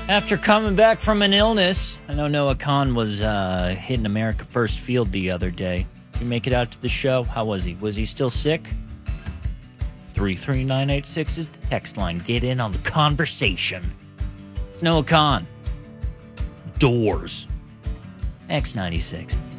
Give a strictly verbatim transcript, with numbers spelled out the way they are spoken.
After coming back from an illness, I know Noah Khan was uh, hitting America First Field the other day. Did he make it out to the show? How was he? Was he still sick? three three nine eight six is the text line. Get in on the conversation. It's Noah Khan. Doors. X ninety-six.